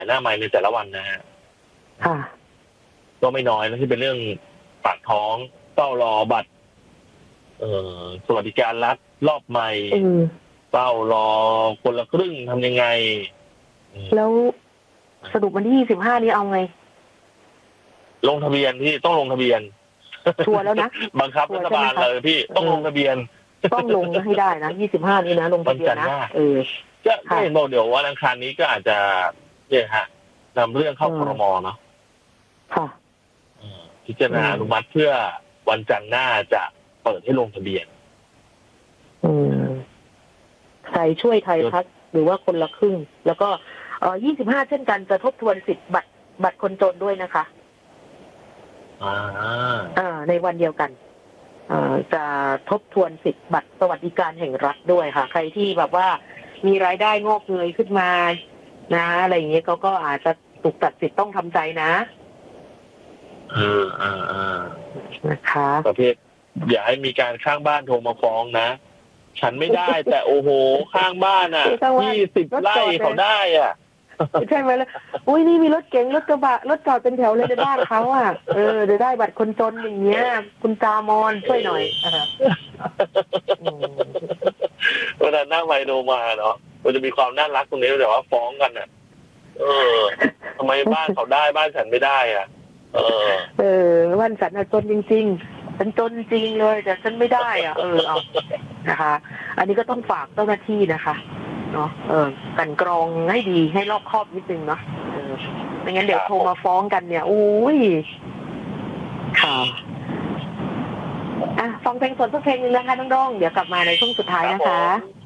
หน้าใหม่ในแต่ละวันนะฮะค่ะก็ไม่น้อยนะที่เป็นเรื่องปากท้องเฝ้ารอบัตรสวัสดิการรัฐรอบใหม่เฝ้ารอคนละครึ่งทำยังไงแล้วสรุปวันที่25นี้เอาไงลงทะเบียนพี่ต้องลงทะเบียนชัวร์แล้วนะบังคับรัฐบาลเลยพี่ต้องลงทะเบียนต้องลงให้ได้นะ25นี้นะลงทะเบียนนะก็เห็นบอกเดี๋ยววันอังคารนี้ก็อาจจะเนี่ยฮะนำเรื่องเข้าครม.เนาะค่ะพิจารณาอนุมัติเพื่อวันจันทร์หน้าจะเปิดให้ลงทะเบียนใครช่วยไทยพัฒน์หรือว่าคนละครึ่งแล้วก็25เช่นกันจะทบทวนสิทธิ์บัตรคนจนด้วยนะคะในวันเดียวกันจะทบทวนสิทธิ์บัตรสวัสดิการแห่งรัฐด้วยค่ะใครที่แบบว่ามีรายได้งอกเงยขึ้นมานะอะไรอย่างเงี้ยเขาก็อาจจะถูกตัดสิทธิ์ต้องทำใจนะนะคะประเภทอย่าให้มีการข้างบ้านโทรมาฟ้องนะฉันไม่ได้แต่โอ้โหข้างบ้านอ่ะ20 ไร่เขาได้อ่ะใช่ไหมล่ะอุ้ยนี่มีรถเก๋งรถกระบะรถจอดเป็นแถวเลยในบ้านเขาอ่ะจะได้บัตรคนจนอย่างเงี้ยคุณตามอนช่วยหน่อยเวลาหน้าไมโนมาเนาะมันจะมีความน่ารักตรงนี้แต่ว่าฟ้องกันอ่ะทำไมบ้านเขาได้บ้านฉันไม่ได้อ่ะบ้านฉันจนจริงๆฉันจนจริงเลยแต่ฉันไม่ได้อ่ะเอานะคะอันนี้ก็ต้องฝากเจ้าหน้าที่นะคะเนาะกันกรองให้ดีให้รอบคอบนิดนึงเนาะไม่งั้นเดี๋ยวโทรมาฟ้องกันเนี่ยอุ้ยค่ะฟังเพลงสดสักเพลงนึงนะคะน้องๆเดี๋ยวกลับมาในช่วงสุดท้ายนะคะ